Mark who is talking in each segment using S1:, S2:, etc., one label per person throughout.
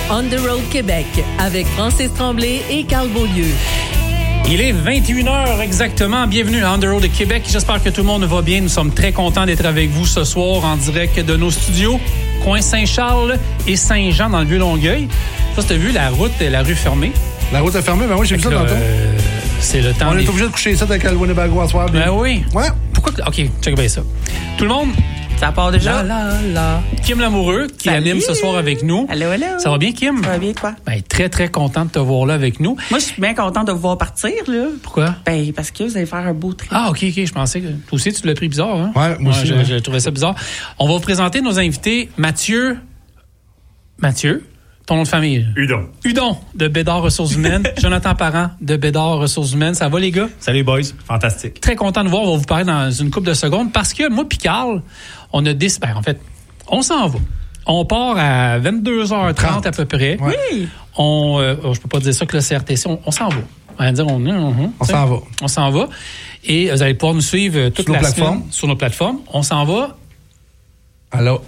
S1: On the Road Québec avec Francis Tremblay et Carl Beaulieu.
S2: Il est 21h exactement. Bienvenue à On the Road de Québec. J'espère que tout le monde va bien. Nous sommes très contents d'être avec vous ce soir en direct de nos studios. Coin Saint-Charles et Saint-Jean dans le Vieux-Longueuil. Ça, tu as vu la rue fermée?
S3: La route est fermée? Ben oui, j'ai vu ça tantôt.
S2: C'est le temps.
S3: On est obligé de coucher ça avec le Winnebago à soir.
S2: Ben oui.
S3: Ouais.
S2: Pourquoi? OK, check bien ça. Tout le monde?
S4: Ça part déjà?
S2: Kim Lamoureux, qui anime ce soir avec nous.
S4: Allô.
S2: Ça va bien, Kim?
S4: Ça va bien, quoi?
S2: Ben, très, très content de te voir là avec nous.
S4: Moi, je suis bien contente de vous voir partir, là.
S2: Pourquoi?
S4: Ben, parce que vous allez faire un beau trip.
S2: Ah, OK. Je pensais que toi aussi, tu l'as pris bizarre, hein?
S3: Ouais, moi aussi.
S2: Je trouvais ça bizarre. On va vous présenter nos invités. Mathieu, ton nom de famille? Hudon, de Bédard Ressources Humaines. Jonathan Parent, de Bédard Ressources Humaines. Ça va, les gars?
S5: Salut, boys. Fantastique.
S2: Très content de vous voir. On va vous parler dans une couple de secondes parce que moi puis Carl, on a décidé... Ben, en fait, on s'en va. On part à 22h30 à peu près.
S3: Ouais.
S4: Oui.
S2: Je peux pas dire ça que le CRTC, on s'en va. On va dire
S3: On s'en va.
S2: On s'en va. Et vous allez pouvoir nous suivre toute la semaine sur nos plateformes. On s'en va.
S3: Allô?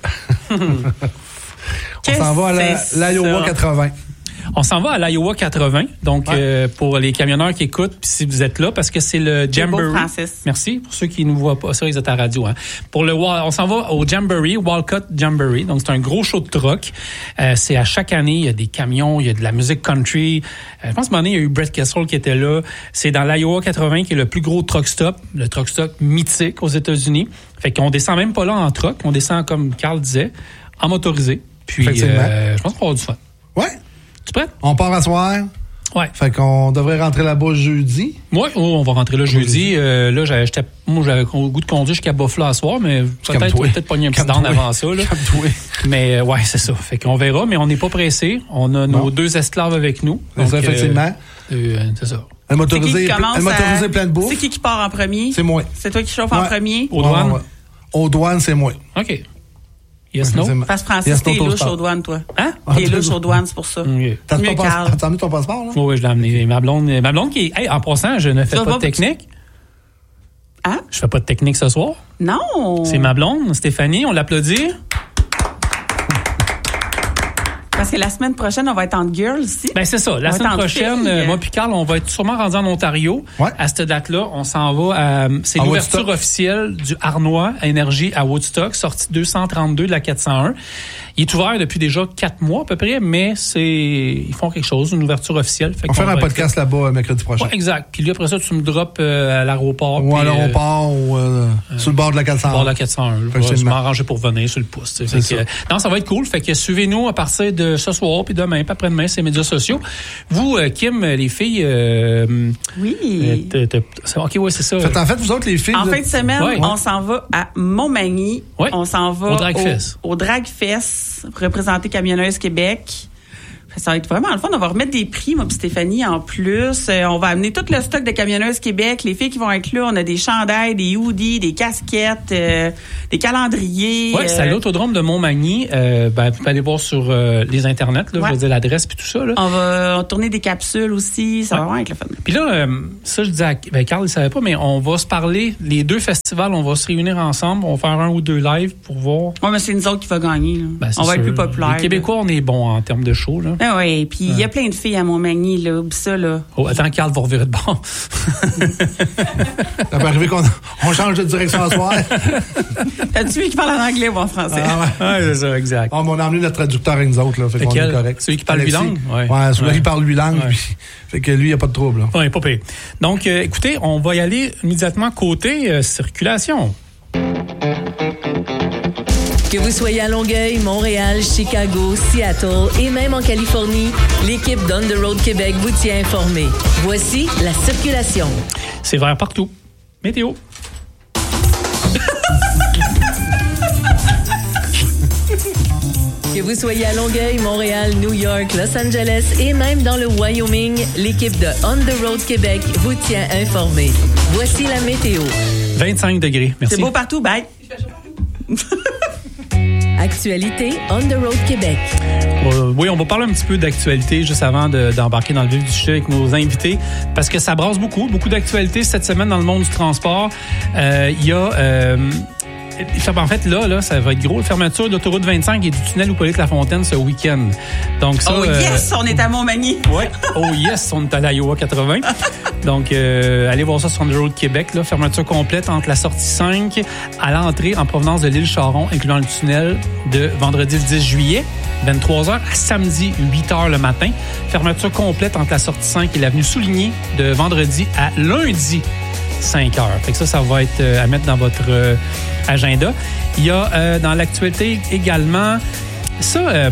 S3: On s'en va à l'Iowa 80.
S2: On s'en va à l'Iowa 80. Donc, pour les camionneurs qui écoutent, puis si vous êtes là, parce que c'est le Jamboree.
S4: Beau, Francis.
S2: Merci. Pour ceux qui ne nous voient pas, ça, ils êtes à la radio. Hein. On s'en va au Jamboree, Walcott Jamboree. Donc, c'est un gros show de truck. C'est à chaque année, il y a des camions, il y a de la musique country. Je pense qu'à un moment donné, il y a eu Brett Kessel qui était là. C'est dans l'Iowa 80 qui est le plus gros truck stop, le truck stop mythique aux États-Unis. Fait qu'on descend même pas là en truck, on descend, comme Carl disait, en motorisé. Puis, je pense qu'on va avoir du fun.
S3: Ouais.
S2: Tu prêt?
S3: On part à soir.
S2: Ouais.
S3: Fait qu'on devrait rentrer là-bas jeudi.
S2: Oui, on va rentrer là jeudi. Là, j'avais le goût de conduire jusqu'à Buffalo à soir, mais peut-être pogner un petit down avant ça. Là. Mais ouais, c'est ça. Fait qu'on verra, mais on n'est pas pressé. On a nos deux esclaves avec nous.
S3: Donc, effectivement.
S2: C'est ça.
S3: Elle motorisée plein de bouffe.
S4: C'est qui part en premier?
S3: C'est moi.
S4: C'est toi qui chauffe en premier?
S2: Aux douanes?
S3: Aux douanes, c'est moi.
S2: OK. Yes, no?
S4: Parce que Francis, t'es louche aux douanes, toi.
S2: Hein?
S4: T'es louche aux douanes, c'est pour ça.
S2: Okay.
S3: T'as amené ton passeport, là?
S2: Oui, je l'ai amené. Ma blonde qui est... Hey, en passant, je ne fais pas de technique.
S4: Hein?
S2: Je fais pas de technique ce soir.
S4: Non!
S2: C'est ma blonde, Stéphanie. On l'applaudit.
S4: Parce que la semaine prochaine, on va être en girls ici.
S2: Ben c'est ça. La semaine prochaine, moi puis Carl, on va être sûrement rendu en Ontario.
S3: Ouais.
S2: À cette date-là, on s'en va à... C'est l'ouverture officielle du Arnois Énergie à Woodstock, sortie 232 de la 401. Il est ouvert depuis déjà 4 mois à peu près, mais ils font quelque chose, une ouverture officielle.
S3: On va faire un podcast là-bas mercredi prochain.
S2: Ouais, exact. Puis lui, après ça, tu me drops à l'aéroport.
S3: Ou à l'aéroport ou sur le bord de la 401.
S2: Bord de la 401. Je m'arrangeais pour venir sur le pouce. Non, ça va être cool. Fait que suivez-nous à partir de ce soir, puis demain, puis après-demain, ces médias sociaux. Vous, Kim, les filles...
S4: oui.
S2: OK, ouais, c'est ça.
S3: En fait, vous autres, les filles...
S4: En fin de semaine, on s'en va à Montmagny.
S2: Ouais.
S4: On s'en va au Dragfest pour représenter Camionneuse Québec. Ça va être vraiment le fun. On va remettre des prix, moi et Stéphanie, en plus. On va amener tout le stock de Camionneuses Québec. Les filles qui vont être là, on a des chandails, des hoodies, des casquettes, des calendriers.
S2: Oui, c'est à l'Autodrome de Montmagny. Vous pouvez aller voir sur les internets, là, je veux dire l'adresse puis tout ça. Là.
S4: On va tourner des capsules aussi. Ça va vraiment être le fun.
S2: Puis là, ça, je dis à Carl, il savait pas, mais on va se parler. Les deux festivals, on va se réunir ensemble. On va faire 1 ou 2 lives pour voir.
S4: Oui, mais c'est nous autres qui va gagner. On va être plus populaire.
S2: Les Québécois, on est bons en termes de show, là.
S4: Ah oui, puis il y a plein de filles à Montmagny, là, oublie ça, là.
S2: Oh, attends, Carl va revirer de bord.
S3: Ça peut arriver qu'on change de direction ce soir.
S4: T'as-tu vu qui parle en anglais ou en français?
S2: Ah, c'est ça, exact.
S3: On a emmené notre traducteur avec nous autres, là. Fait qu'on est correct.
S2: Celui qui parle 8 langues?
S3: Ouais, celui-là qui parle 8 langues. Puis, fait que lui, il n'y a pas de trouble, là.
S2: Oui, pas pire. Donc, écoutez, on va y aller immédiatement côté circulation.
S1: Que vous soyez à Longueuil, Montréal, Chicago, Seattle et même en Californie, l'équipe d'On the Road Québec vous tient informé. Voici la circulation.
S2: C'est vert partout. Météo.
S1: Que vous soyez à Longueuil, Montréal, New York, Los Angeles et même dans le Wyoming, l'équipe de On the Road Québec vous tient informé. Voici la météo.
S2: 25 degrés. Merci.
S4: C'est beau partout. Bye.
S1: Actualité On the Road Québec.
S2: Oui, on va parler un petit peu d'actualité juste avant d'embarquer dans le vif du sujet avec nos invités, parce que ça brasse beaucoup d'actualités cette semaine dans le monde du transport. Il y a En fait, là, ça va être gros. Fermeture d'autoroute 25 et du tunnel Hippolyte-Lafontaine ce week-end. Donc, ça,
S4: yes, on est à Montmagny.
S2: Ouais. Oh yes, on est à l'Iowa 80. Donc, allez voir ça sur On the Road Québec. Là, fermeture complète entre la sortie 5 à l'entrée en provenance de l'île Charon, incluant le tunnel de vendredi le 10 juillet, 23h à samedi 8h le matin. Fermeture complète entre la sortie 5 et l'avenue Souligny de vendredi à lundi 5h. Fait que ça va être à mettre dans votre agenda. Il y a dans l'actualité également ça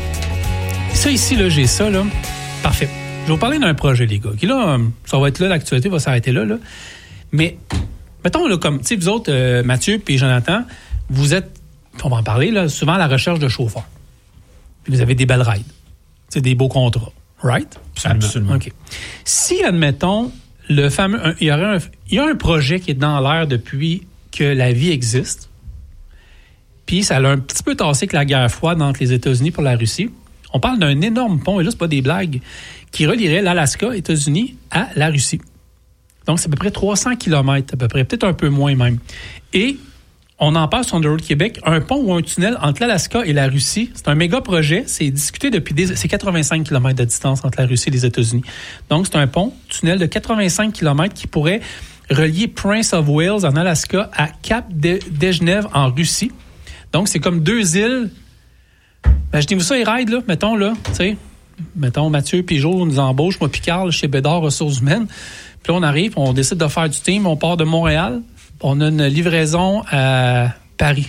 S2: ici, là, j'ai ça, là. Parfait. Je vais vous parler d'un projet, les gars. Qui là, ça va être là, l'actualité va s'arrêter là. Mais, mettons, là, comme, tu sais, vous autres, Mathieu et Jonathan, vous êtes, on va en parler, là, souvent à la recherche de chauffeurs. Puis vous avez des belles rides. C'est des beaux contrats. Right?
S5: Absolument.
S2: OK. Si, admettons, le fameux, il y a un projet qui est dans l'air depuis que la vie existe, puis ça a un petit peu tassé que la guerre froide entre les États-Unis et la Russie. On parle d'un énorme pont, et là, c'est pas des blagues, qui relierait l'Alaska, États-Unis, à la Russie. Donc, c'est à peu près 300 km, à peu près, peut-être un peu moins même. Et on en parle sur On the Road Québec, un pont ou un tunnel entre l'Alaska et la Russie. C'est un méga projet. C'est discuté depuis c'est 85 km de distance entre la Russie et les États-Unis. Donc, c'est un pont, tunnel de 85 km qui pourrait relier Prince of Wales en Alaska à Cap Dejnev en Russie. Donc, c'est comme deux îles. Imaginez-vous ça, les rides, là, mettons, là, tu sais, mettons, Mathieu puis Jo nous embauchent, moi puis Carl, chez Bédard Ressources humaines. Puis là, on arrive, on décide de faire du team, on part de Montréal, on a une livraison à Paris.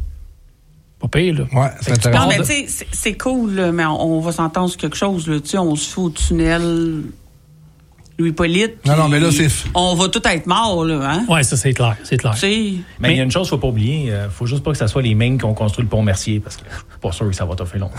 S2: Pas pire, là.
S3: Ouais, c'est intéressant.
S4: Non, mais tu sais, c'est cool, là, mais on va s'entendre sur quelque chose, là, tu sais, on se fout au tunnel Louis-Hippolyte.
S3: Non, mais là, c'est...
S4: On va tout être morts, là, hein?
S2: Ouais, ça, c'est clair, c'est clair.
S5: Mais il y a une chose qu'il ne faut pas oublier, faut juste pas que ça soit les mêmes qui ont construit le pont Mercier, parce que je suis pas sûr que ça va toffer longtemps.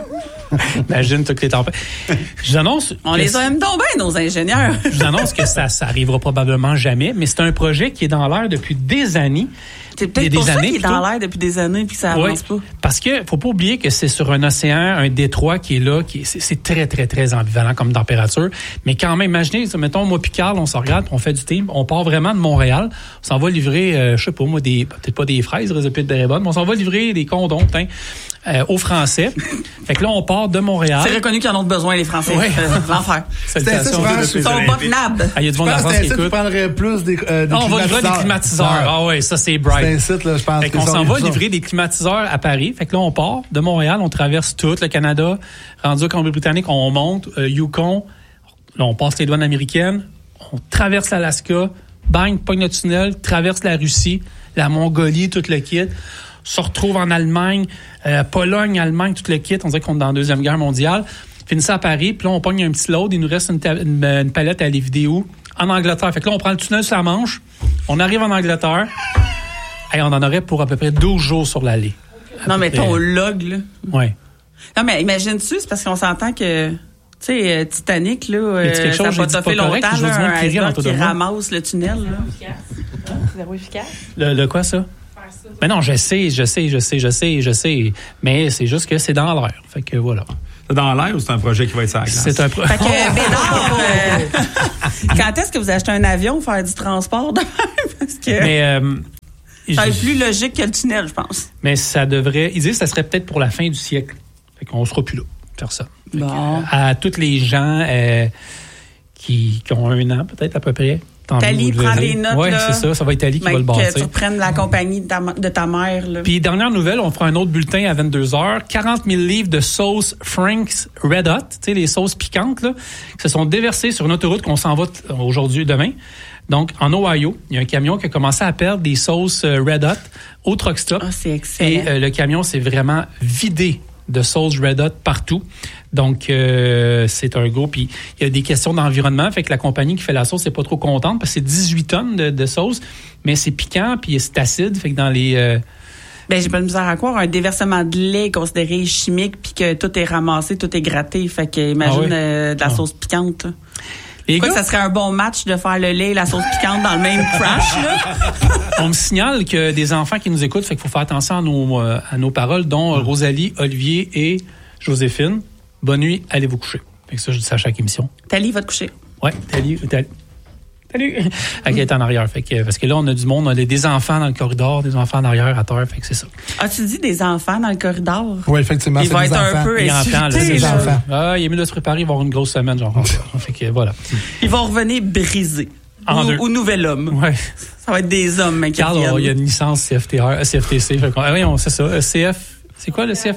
S2: Imagine toutes les tempêtes. Je vous annonce...
S4: On les aime donc bien, nos ingénieurs.
S2: Je vous annonce que ça arrivera probablement jamais, mais c'est un projet qui est dans l'air depuis des années.
S4: C'est peut-être pour ça qu'il est dans l'air depuis des années puis que ça avance pas.
S2: Parce que faut pas oublier que c'est sur un océan, un détroit qui est là, c'est très, très, très ambivalent comme température. Mais quand même, imaginez, mettons, moi puis Carl, on se regarde, on fait du team, on part vraiment de Montréal, on s'en va livrer, je sais pas moi, peut-être pas des fraises, réseau de Bérébonne, mais on s'en va livrer des condoms, aux Français. Fait que là, on part de Montréal.
S4: C'est reconnu qu'ils en ont besoin, les Français.
S2: Ouais.
S4: L'enfer.
S2: Salutations.
S4: Ils sont pas tenables.
S2: Il y a du monde en France qui écoute.
S3: Tu prendrais plus des
S2: on va livrer des climatiseurs. Ah ouais, ça, c'est bright.
S3: C'est un site, là, je pense.
S2: Fait qu'on s'en va livrer des climatiseurs à Paris. Fait que là, on part de Montréal, on traverse tout le Canada, rendu au Colombie-Britannique, on monte, Yukon, là, on passe les douanes américaines, on traverse l'Alaska, bang, pogne le tunnel, traverse la Russie, la Mongolie, tout le kit, se retrouve en Allemagne, Pologne, Allemagne, tout le kit. On dirait qu'on est dans la Deuxième Guerre mondiale. Finit ça à Paris, puis là, on pogne un petit load, il nous reste une palette à aller vidéo en Angleterre. Fait que là, on prend le tunnel sur la Manche, on arrive en Angleterre, et on en aurait pour à peu près 12 jours sur l'allée.
S4: Non, mais ton log, là.
S2: Ouais.
S4: Non, mais imagine-tu, c'est parce qu'on s'entend que, tu sais, Titanic, là, ça va pas fait longtemps, là, un iceberg qui ramasse le tunnel, là.
S6: Zéro efficace.
S2: Le quoi, ça? Mais non, je sais. Mais c'est juste que c'est dans l'air. Fait que voilà.
S5: C'est dans l'air ou c'est un projet qui va être sur la glace?
S2: C'est un projet.
S4: Fait que, Bédard, quand est-ce que vous achetez un avion pour faire du transport de même? Parce que ça va être plus logique que le tunnel, je pense.
S2: Mais ça devrait... Ils disent que ça serait peut-être pour la fin du siècle. Fait qu'on sera plus là, faire ça.
S4: Bon.
S2: À tous les gens qui ont 1 an, peut-être, à peu près.
S4: Thalie prend des notes,
S2: oui,
S4: là.
S2: c'est ça. Ça va être Thalie qui va le bâtir.
S4: Que tu reprennes la compagnie de ta mère, là.
S2: Puis, dernière nouvelle, on fera un autre bulletin à 22h. 40 000 livres de sauce Frank's Red Hot, tu sais, les sauces piquantes, là, qui se sont déversées sur une autoroute qu'on s'en va aujourd'hui, demain. Donc, en Ohio, il y a un camion qui a commencé à perdre des sauces Red Hot au truck stop.
S4: Ah, c'est excellent.
S2: Et le camion s'est vraiment vidé de sauce Red Hot partout. Donc, c'est un gros. Puis, il y a des questions d'environnement. Fait que la compagnie qui fait la sauce n'est pas trop contente parce que c'est 18 tonnes de sauce. Mais c'est piquant, puis c'est acide. Fait que dans les...
S4: j'ai pas de misère à croire. Un déversement de lait considéré chimique, puis que tout est ramassé, tout est gratté. Fait que imagine de la sauce piquante, là. Pourquoi ça serait un bon match de faire le lait et la sauce piquante dans le même crash, là?
S2: On me signale que des enfants qui nous écoutent, fait qu'il faut faire attention à nos paroles, dont Rosalie, Olivier et Joséphine. Bonne nuit, allez vous coucher. Fait que ça, je dis ça à chaque émission.
S4: Thalie va te coucher.
S2: Ouais, Thalie. Salut! Elle est en arrière. Parce que là, on a du monde, on a des enfants dans le corridor, des enfants en arrière à terre. Fait que c'est ça.
S4: As-tu dit des enfants dans le corridor?
S3: Oui, effectivement.
S4: Il va être un peu insulté.
S3: Les enfants.
S2: Ah, il est mieux de se préparer, il va avoir une grosse semaine, genre. Fait que voilà.
S4: Ils vont revenir brisés. Au nouvel homme.
S2: Ouais.
S4: Ça va être des hommes qui
S2: reviennent. Il y a une licence CFTC. C'est ça. CF. C'est quoi le CF?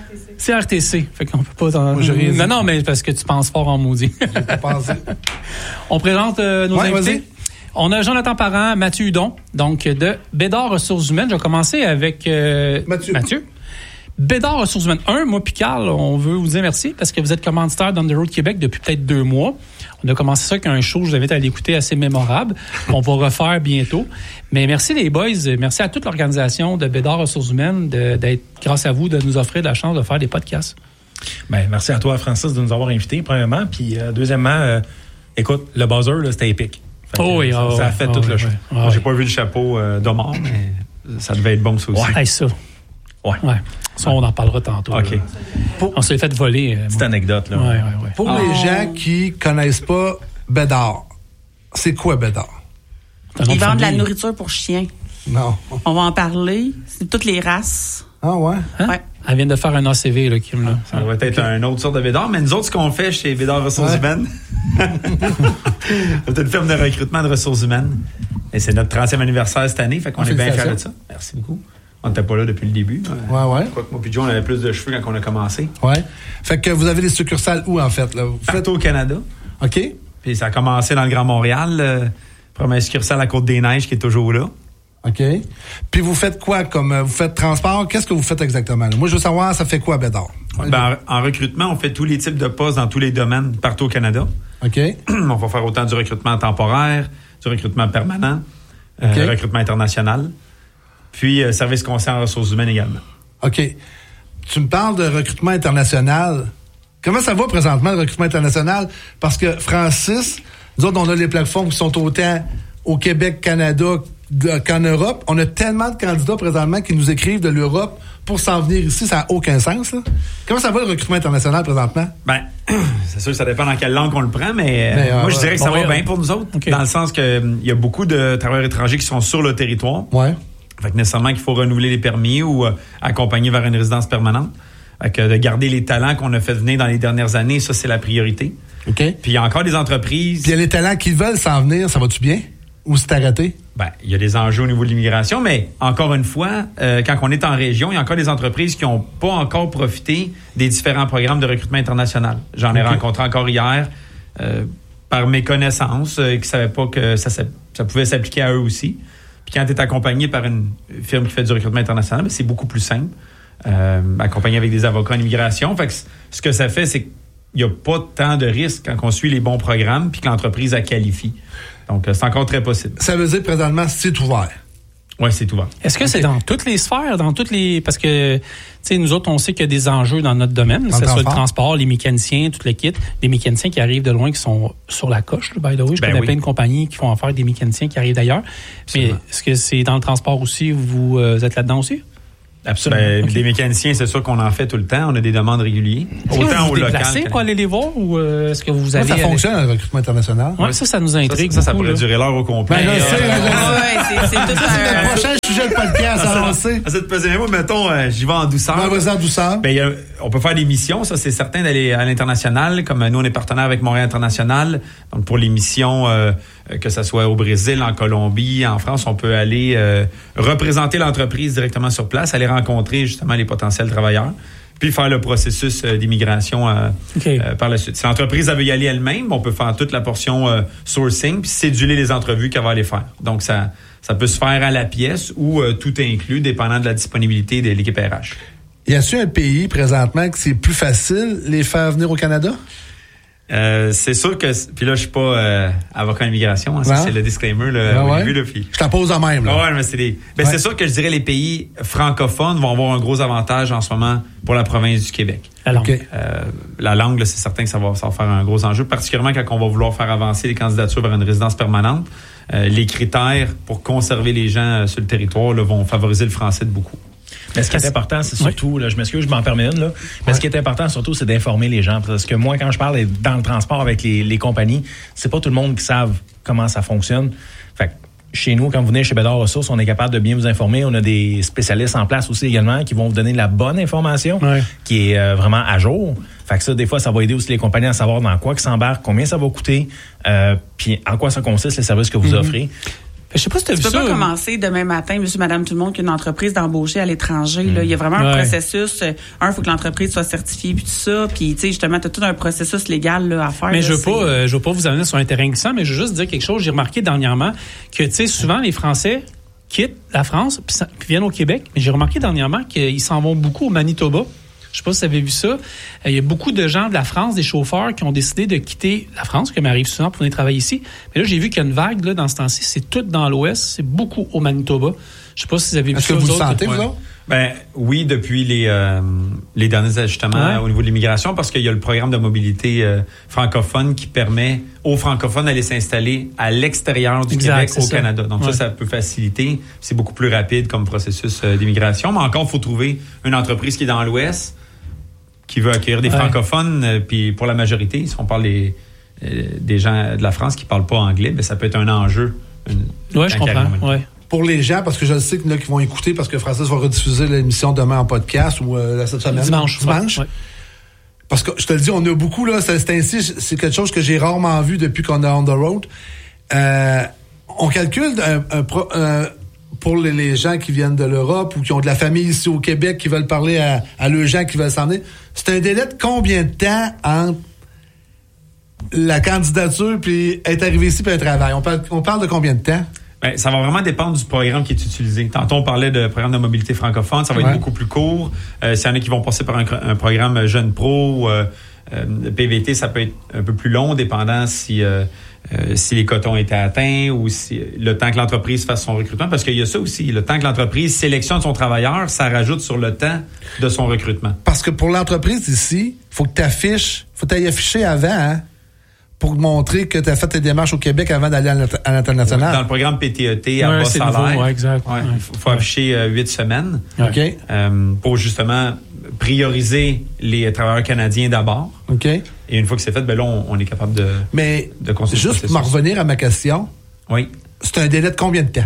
S2: CRTC. Fait qu'on peut pas... Non, mais parce que tu penses fort en maudit.
S3: J'ai pas pensé.
S2: On présente nos invités.
S3: Vas-y.
S2: On a Jonathan Parent, Mathieu Hudon, donc de Bédard Ressources Humaines. Je vais commencer avec Mathieu. Bédard Ressources Humaines. Moi puis Carl, on veut vous dire merci parce que vous êtes commanditaire d'On the Road Québec depuis peut-être 2 mois. On a commencé ça avec un show, je vous invite à l'écouter, assez mémorable. On va refaire bientôt. Mais merci les boys, merci à toute l'organisation de Bédard Ressources Humaines d'être, grâce à vous, de nous offrir la chance de faire des podcasts.
S5: Ben, merci à toi, Francis, de nous avoir invités, premièrement. Puis, deuxièmement, écoute, le buzzer, là, c'était épique. Ça a fait tout le show.
S6: Moi, j'ai pas vu le chapeau d'Omar, mais ça devait être bon, ça aussi.
S2: Ouais, ça. Ouais. Ça, on en parlera tantôt.
S6: OK.
S2: On s'est fait voler.
S5: Petite anecdote, là.
S2: Ouais.
S3: Pour les gens qui connaissent pas Bédard, c'est quoi Bédard?
S4: Ils vendent de la nourriture pour chiens.
S3: Non.
S4: On va en parler. C'est toutes les races.
S3: Ah ouais?
S2: Hein? Ouais. Elle vient de faire un ACV, là, Kim. Là.
S6: Ça doit être un autre sorte de Bédard, mais nous autres, ce qu'on fait chez Bédard Ressources Humaines, c'est une firme de recrutement de ressources humaines. Et c'est notre 30e anniversaire cette année, fait qu'on est bien fiers de ça. Merci beaucoup. On n'était pas là depuis le début.
S3: Ouais.
S6: Quoique moi puis Joe, on avait plus de cheveux quand on a commencé.
S3: Ouais. Fait que vous avez des succursales où, en fait? Là?
S6: Partout au Canada.
S3: OK.
S6: Puis ça a commencé dans le Grand Montréal. Première succursale à Côte-des-Neiges qui est toujours là.
S3: OK. Puis vous faites quoi comme... Vous faites transport? Qu'est-ce que vous faites exactement? Là? Moi, je veux savoir, ça fait quoi, Bédard?
S6: En recrutement, on fait tous les types de postes dans tous les domaines partout au Canada.
S3: OK.
S6: On va faire autant du recrutement temporaire, du recrutement permanent, recrutement international, puis service conseil en ressources humaines également.
S3: OK. Tu me parles de recrutement international. Comment ça va présentement, le recrutement international? Parce que, Francis, nous autres, on a les plateformes qui sont autant au Québec, Canada qu'en Europe. On a tellement de candidats présentement qui nous écrivent de l'Europe pour s'en venir ici. Ça n'a aucun sens, là. Comment ça va, le recrutement international, présentement?
S6: Ben, c'est sûr que ça dépend dans quelle langue on le prend, mais moi, je dirais que ça va bien pour nous autres. Okay. Dans le sens qu'il y a beaucoup de travailleurs étrangers qui sont sur le territoire.
S3: Ouais.
S6: Fait que nécessairement qu'il faut renouveler les permis ou accompagner vers une résidence permanente. Fait que de garder les talents qu'on a fait venir dans les dernières années, ça, c'est la priorité.
S3: OK.
S6: Puis il y a encore des entreprises...
S3: Puis il y a les talents qui veulent s'en venir, ça va-tu bien? Ou c'est arrêté?
S6: Ben, il y a des enjeux au niveau de l'immigration, mais encore une fois, quand on est en région, il y a encore des entreprises qui n'ont pas encore profité des différents programmes de recrutement international. J'en ai rencontré encore hier par mes connaissances qui ne savaient pas que ça pouvait s'appliquer à eux aussi. Puis quand tu es accompagné par une firme qui fait du recrutement international, ben, c'est beaucoup plus simple. Accompagné avec des avocats en immigration. Fait que ce que ça fait, c'est qu'il n'y a pas tant de risques quand on suit les bons programmes puis que l'entreprise a qualifie. Donc, c'est encore très possible.
S3: Ça veut dire, présentement, c'est ouvert.
S6: Oui, c'est ouvert.
S2: Est-ce que c'est dans toutes les sphères, parce que, tu sais, nous autres, on sait qu'il y a des enjeux dans notre domaine, que ce soit le transport, les mécaniciens, tout le kit, des mécaniciens qui arrivent de loin, qui sont sur la coche, by the way. Je connais plein de compagnies qui font affaire des mécaniciens qui arrivent d'ailleurs. Mais est-ce que c'est dans le transport aussi, vous êtes là-dedans aussi?
S6: Absolument. Les mécaniciens, c'est sûr qu'on en fait tout le temps. On a des demandes régulières.
S2: Autant au local. Est-ce que vous pour aller les voir ou est-ce que vous allez...
S3: Ça fonctionne, le recrutement international.
S2: Oui, ça nous intrigue.
S6: Ça pourrait durer l'heure au complet.
S4: C'est tout
S3: le prochain sujet de podcast à lancer.
S6: Ça te pesait, moi, mettons, j'y vais en douceur.
S3: Vas-y en douceur.
S6: Ben, on peut faire des missions, ça, c'est certain, d'aller à l'international. Comme nous, on est partenaire avec Montréal International. Donc, pour les missions, que ce soit au Brésil, en Colombie, en France, on peut aller représenter l'entreprise directement sur place, aller rencontrer justement les potentiels travailleurs, puis faire le processus d'immigration par la suite. Si l'entreprise veut y aller elle-même, on peut faire toute la portion sourcing, puis céduler les entrevues qu'elle va aller faire. Donc, ça peut se faire à la pièce ou tout inclus, dépendant de la disponibilité de l'équipe RH.
S3: Y a-t-il un pays présentement que c'est plus facile les faire venir au Canada?
S6: C'est sûr que... Puis là, je suis pas avocat en immigration. Hein, ça, c'est le disclaimer au début. Là, puis...
S3: Je t'en pose en même. Là.
S6: Ouais, mais c'est sûr que je dirais les pays francophones vont avoir un gros avantage en ce moment pour la province du Québec.
S2: La langue.
S3: Okay.
S6: La langue, là, c'est certain que ça va faire un gros enjeu, particulièrement quand on va vouloir faire avancer les candidatures vers une résidence permanente. Les critères pour conserver les gens sur le territoire là, vont favoriser le français de beaucoup.
S5: Mais ce qui est important, c'est surtout, là, je m'excuse, je m'en permets une, là. Mais ce qui est important, surtout, c'est d'informer les gens. Parce que moi, quand je parle dans le transport avec les compagnies, c'est pas tout le monde qui savent comment ça fonctionne. Fait que chez nous, quand vous venez chez Bédard Ressources, on est capable de bien vous informer. On a des spécialistes en place aussi également qui vont vous donner la bonne information, qui est vraiment à jour. Fait que ça, des fois, ça va aider aussi les compagnies à savoir dans quoi ils s'embarquent, combien ça va coûter, puis en quoi ça consiste, les services que vous offrez.
S2: Je sais pas si tu
S4: peux pas commencer demain matin, monsieur, madame, tout le monde, qui a une entreprise d'embaucher à l'étranger. Là. Il y a vraiment un processus. Il faut que l'entreprise soit certifiée, puis tout ça. Puis, tu sais, justement, tu as tout un processus légal là, à faire.
S2: Mais je veux pas vous amener sur un terrain glissant, mais je veux juste dire quelque chose. J'ai remarqué dernièrement que, tu sais, souvent, les Français quittent la France puis viennent au Québec. Mais j'ai remarqué dernièrement qu'ils s'en vont beaucoup au Manitoba. Je sais pas si vous avez vu ça. Il y a beaucoup de gens de la France, des chauffeurs, qui ont décidé de quitter la France, qui m'arrive souvent pour venir travailler ici. Mais là, j'ai vu qu'il y a une vague là, dans ce temps-ci. C'est tout dans l'Ouest. C'est beaucoup au Manitoba. Je sais pas si vous avez vu ça.
S3: Est-ce que vous le sentez, vous autres?
S6: Ben oui, depuis les derniers ajustements au niveau de l'immigration, parce qu'il y a le programme de mobilité francophone qui permet aux francophones d'aller s'installer à l'extérieur du Québec au Canada. Donc ça peut faciliter. C'est beaucoup plus rapide comme processus d'immigration. Mais encore, il faut trouver une entreprise qui est dans l'Ouest, qui veut accueillir des francophones. Puis pour la majorité, si on parle des gens de la France qui parlent pas anglais, ben ça peut être un enjeu.
S2: Je comprends. Ouais.
S3: Pour les gens, parce que je sais qu'il y en a qui vont écouter, parce que Francis va rediffuser l'émission demain en podcast ou cette semaine.
S2: Dimanche.
S3: Ouais. Parce que je te le dis, on a beaucoup, là, c'est ainsi, c'est quelque chose que j'ai rarement vu depuis qu'on est on the road. On calcule pour les gens qui viennent de l'Europe ou qui ont de la famille ici au Québec, qui veulent parler à leurs gens qui veulent s'en aller. C'est un délai de combien de temps entre la candidature puis être arrivé ici puis un travail? On parle de combien de temps?
S6: Ben, ça va vraiment dépendre du programme qui est utilisé. Tantôt, on parlait de programme de mobilité francophone. Ça va être beaucoup plus court. S'il y en a qui vont passer par un programme Jeune Pro, PVT, ça peut être un peu plus long, dépendant si les quotas ont été atteints ou si le temps que l'entreprise fasse son recrutement. Parce qu'il y a ça aussi. Le temps que l'entreprise sélectionne son travailleur, ça rajoute sur le temps de son recrutement.
S3: Parce que pour l'entreprise ici, faut que tu ailles afficher avant, hein? Pour montrer que tu as fait tes démarches au Québec avant d'aller à l'international.
S6: Dans le programme PTET, à bas salaire,
S2: exact.
S6: Il faut afficher 8 semaines.
S3: OK.
S6: Pour justement prioriser les travailleurs canadiens d'abord.
S3: OK.
S6: Et une fois que c'est fait, ben là, on est capable de construire.
S3: Juste pour m'en revenir à ma question.
S6: Oui.
S3: C'est un délai de combien de temps?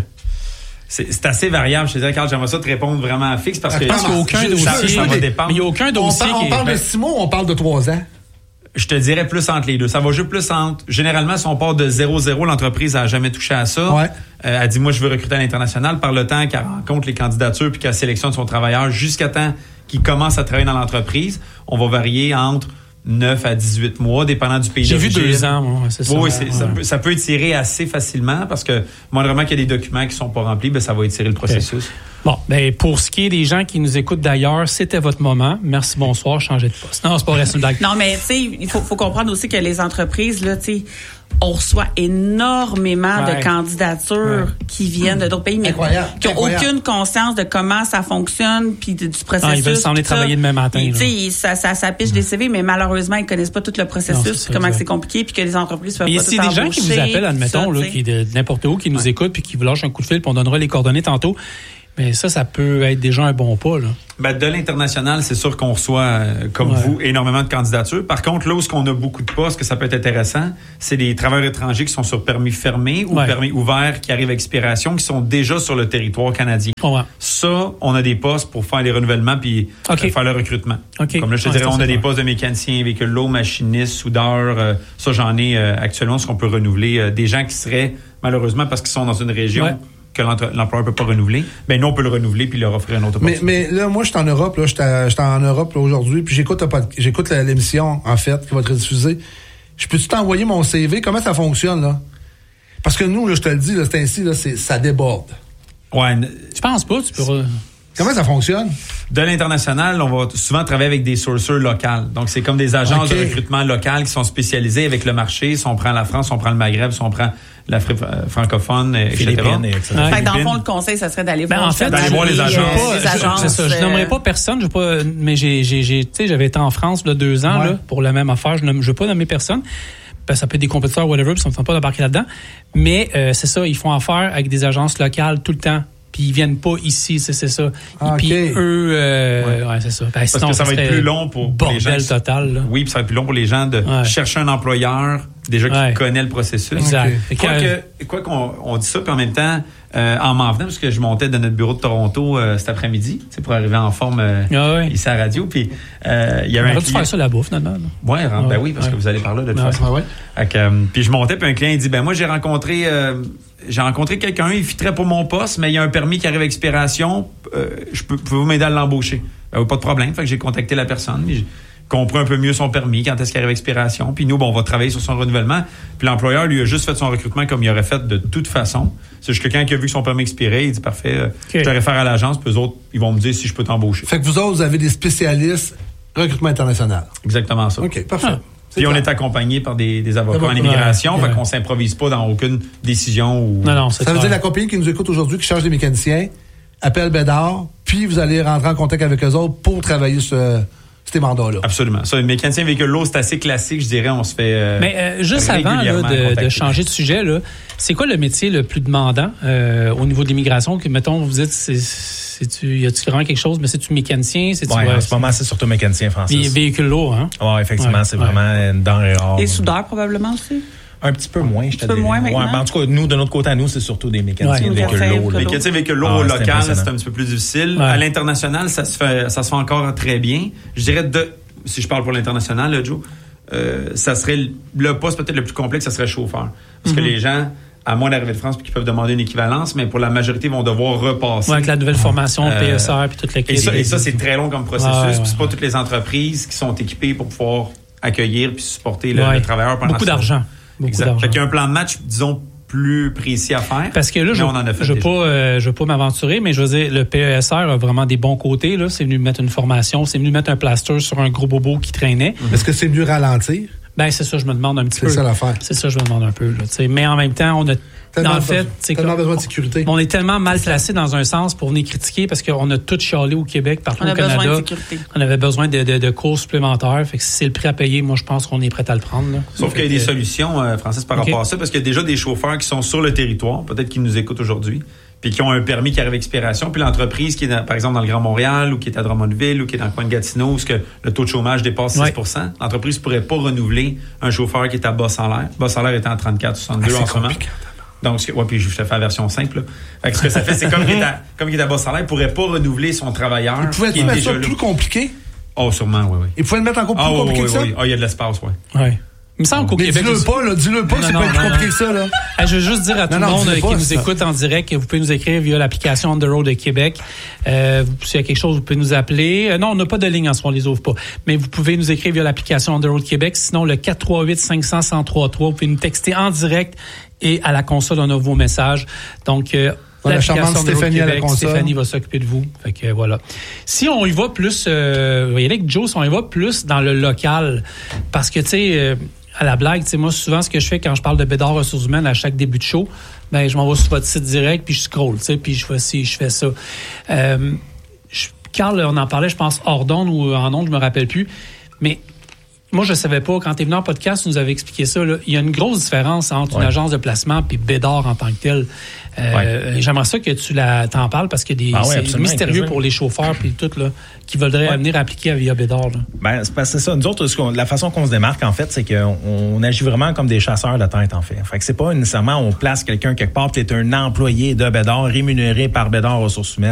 S6: C'est assez variable. Je te dirais, Carl, j'aimerais ça te répondre vraiment fixe parce que
S2: qu'il n'y a aucun dossier.
S6: Ça va dépendre.
S2: Mais il n'y a aucun dossier.
S3: On parle de 6 mois ou on parle de 3 ans?
S6: Je te dirais plus entre les deux. Ça va jouer plus entre... Généralement, si on part de 0-0, l'entreprise n'a jamais touché à ça.
S3: Ouais.
S6: Elle dit, moi, je veux recruter à l'international. Par le temps qu'elle rencontre les candidatures puis qu'elle sélectionne son travailleur jusqu'à temps qu'il commence à travailler dans l'entreprise, on va varier entre 9 à 18 mois, dépendant du pays d'origine.
S2: J'ai vu 2 ans, moi, c'est ça.
S6: Oui, ça peut étirer assez facilement parce que, moindrement qu'il y a des documents qui sont pas remplis, ben, ça va étirer le processus.
S2: Bon, ben pour ce qui est des gens qui nous écoutent d'ailleurs, c'était votre moment. Merci, bonsoir, changez de poste. Non, c'est pas vrai, c'est une blague.
S4: Non, mais tu sais, il faut comprendre aussi que les entreprises, là, tu sais, on reçoit énormément de candidatures qui viennent de d'autres pays, mais qui n'ont aucune conscience de comment ça fonctionne puis du processus.
S2: Ils veulent s'en aller travailler demain matin.
S4: Tu sais, ça piche des CV, mais malheureusement, ils connaissent pas tout le processus, comment c'est compliqué, puis que les entreprises peuvent pas tout embaucher.
S2: Il y a des gens qui vous appellent, admettons, là, qui de n'importe où, qui nous écoutent puis qui vous lâchent un coup de fil, puis on donnera les coordonnées tantôt. Mais ça peut être déjà un bon pas, là.
S6: Ben, de l'international, c'est sûr qu'on reçoit, comme vous, énormément de candidatures. Par contre, là où on a beaucoup de postes, que ça peut être intéressant, c'est des travailleurs étrangers qui sont sur permis fermé ou permis ouvert qui arrivent à expiration, qui sont déjà sur le territoire canadien. Ça, on a des postes pour faire des renouvellements puis faire le recrutement. Comme là, je te dirais, on a des postes de mécaniciens, véhicules lourds, machinistes, soudeurs. Ça, j'en ai actuellement, ce qu'on peut renouveler. Des gens qui seraient, malheureusement, parce qu'ils sont dans une région... que l'employeur peut pas renouveler, ben nous on peut le renouveler puis leur offrir un autre poste.
S3: Mais là, moi, je suis en Europe, là, j'étais en Europe là, aujourd'hui, puis j'écoute l'émission en fait qui va être diffusée. Je peux-tu t'envoyer mon CV? Comment ça fonctionne là? Parce que nous, là, je te le dis, là, c'est ainsi, là, ça déborde.
S6: Ouais.
S2: Tu penses pas? Tu peux.
S3: Comment ça fonctionne?
S6: De l'international, on va souvent travailler avec des sourceurs locales. Donc, c'est comme des agences de recrutement locales qui sont spécialisées avec le marché. Si on prend la France, si on prend le Maghreb, si on prend l'Afrique francophone, etc.
S4: Fait que dans le fond, le conseil, ça serait d'aller voir,
S6: d'aller voir les agences.
S2: C'est ça. Je nommerai pas personne. Mais j'avais été en France là, 2 ans là, pour la même affaire. Je veux pas nommer personne. Ben, ça peut être des compétiteurs, whatever, puis ça me tente pas d'embarquer là-dedans. Mais c'est ça, ils font affaire avec des agences locales tout le temps. puis ils viennent pas ici, c'est ça.
S3: Ah,
S2: puis
S3: okay.
S2: eux, ouais, c'est ça. Ben,
S6: Parce
S2: sinon,
S6: que ça va être plus long pour les gens.
S2: Bordel total, là.
S6: Oui, puis ça va être plus long pour les gens de chercher un employeur déjà qui connaît le processus.
S2: Exact.
S6: Okay. Quoi qu'on dit ça, puis en même temps, en m'en venant, parce que je montais de notre bureau de Toronto cet après-midi, pour arriver en forme ici à la radio, puis il y avait un client...
S2: faire ça là-bas, finalement.
S6: Oui, parce que vous allez par là de toute façon. Puis je montais, puis un client il dit, moi j'ai rencontré quelqu'un, il fitterait pour mon poste, mais il y a un permis qui arrive à expiration, pouvez-vous m'aider à l'embaucher? Pas de problème, fait que j'ai contacté la personne, compris un peu mieux son permis, quand est-ce qu'il arrive à expiration. Puis nous, on va travailler sur son renouvellement. Puis l'employeur, lui, a juste fait son recrutement comme il aurait fait de toute façon. C'est juste quelqu'un qui a vu que son permis expirait, il dit, parfait, je te réfère à l'agence, puis eux autres, ils vont me dire si je peux t'embaucher.
S3: Fait que vous autres, vous avez des spécialistes recrutement international.
S6: Exactement ça.
S3: OK, parfait.
S6: Puis on est accompagné par des avocats en immigration, fait qu'on s'improvise pas dans aucune décision.
S2: Non,
S3: ça veut dire la compagnie qui nous écoute aujourd'hui, qui cherche des mécaniciens, appelle Bédard, puis vous allez rentrer en contact avec eux autres pour travailler sur ces mandats-là.
S6: Absolument. Ça, le mécanicien véhicule lourd, c'est assez classique, je dirais. On se fait.
S2: Mais juste avant de changer de sujet, là, c'est quoi le métier le plus demandant au niveau de l'immigration? Que, mettons, vous dites, y a-tu vraiment quelque chose, mais c'est-tu mécanicien?
S5: En ce moment, c'est surtout mécanicien, Francis.
S2: Véhicule lourd, hein?
S5: Oui, effectivement, c'est vraiment une denrée rare.
S4: Des soudeurs, probablement aussi?
S5: Un petit peu moins, je te dirais.
S4: Moins maintenant?
S5: En tout cas, nous, de notre côté à nous, c'est surtout des mécaniciens de véhicules lourds.
S6: Les mécaniciens de véhicules lourds au local, c'est un petit peu plus difficile. À l'international, ça se fait encore très bien. Je dirais, si je parle pour l'international, là, Joe, ça serait le poste peut-être le plus complexe, ça serait chauffeur. Parce que les gens, à moins d'arriver de France, puis qu'ils peuvent demander une équivalence, mais pour la majorité, vont devoir repasser.
S2: Avec la nouvelle formation, PSR, puis toute l'équipe.
S6: Et ça, c'est très long comme processus. Puis c'est pas toutes les entreprises qui sont équipées pour pouvoir accueillir puis supporter le travailleur pendant
S2: beaucoup d'argent.
S6: Exact. Fait qu'il y a un plan de match, disons, plus précis à faire.
S2: Parce que là, je veux pas m'aventurer, mais je veux dire, le PESR a vraiment des bons côtés. Là. C'est venu mettre une formation, c'est venu mettre un plaster sur un gros bobo qui traînait.
S3: Est-ce que c'est venu ralentir?
S2: Ben c'est ça, je me demande un petit peu.
S3: C'est ça l'affaire.
S2: C'est ça, je me demande un peu. Là, mais en même temps, on a
S3: tellement besoin de sécurité.
S2: On est tellement mal placé dans un sens pour venir critiquer parce qu'on a tout chialé au Québec, partout au Canada.
S4: Besoin de sécurité.
S2: On avait besoin de cours supplémentaires. Fait que si c'est le prix à payer, moi je pense qu'on est prêt à le prendre. Là.
S6: Sauf qu'il y a des solutions, Francis, par rapport à ça, parce qu'il y a déjà des chauffeurs qui sont sur le territoire, peut-être qui nous écoutent aujourd'hui, puis qui ont un permis qui arrive à expiration, puis l'entreprise qui est, par exemple, dans le Grand Montréal, ou qui est à Drummondville, ou qui est dans le coin de Gatineau, où le taux de chômage dépasse 6%, l'entreprise pourrait pas renouveler un chauffeur qui est à bas salaire. Bas salaire étant à 34,62 en ce moment. Donc, puis je te fais la version simple. Là. Fait que ce que ça fait, c'est comme qu'il est à bas salaire, il pourrait pas renouveler son travailleur.
S3: Il pouvait mettre ça plus compliqué?
S6: Oh, sûrement, oui.
S3: Il pouvait le mettre encore plus compliqué que ça?
S6: Oui. Il y a de l'espace, oui.
S2: Oui. Il me semble qu'au Québec...
S3: Dis-le pas, c'est pas plus compliqué que ça, là.
S2: Je veux juste dire à tout le monde qui nous écoute en direct que vous pouvez nous écrire via l'application On The Road de Québec. S'il y a quelque chose, vous pouvez nous appeler. Non, on n'a pas de ligne en ce moment, on les ouvre pas. Mais vous pouvez nous écrire via l'application On The Road Québec. Sinon, le 438-500-1033, vous pouvez nous texter en direct et à la console, on a vos messages. Donc,
S3: la charmante Stéphanie à la console.
S2: Stéphanie va s'occuper de vous. Fait que voilà. Si on y va plus, vous voyez avec Joe, si on y va plus dans le local, parce que tu sais, à la blague, tu sais, moi souvent ce que je fais quand je parle de Bédard Ressources Humaines à chaque début de show, ben je m'en vais sur votre site direct puis je scroll, tu sais, puis je fais ci, je fais ça. Carl, on en parlait, je pense hors d'onde ou en onde, je me rappelle plus, mais moi, je savais pas, quand tu es venu en podcast, tu nous avais expliqué ça. Là, il y a une grosse différence entre une agence de placement et Bédard en tant que tel. J'aimerais ça que tu t'en parles parce que c'est mystérieux pour les chauffeurs puis tout là, qui voudraient venir appliquer via Bédard. Là.
S5: C'est ça. Nous autres, la façon qu'on se démarque, en fait, c'est qu'on agit vraiment comme des chasseurs de tête, en fait. Fait que c'est pas nécessairement on place quelqu'un quelque part, tu es un employé de Bédard, rémunéré par Bédard Ressources Humaines.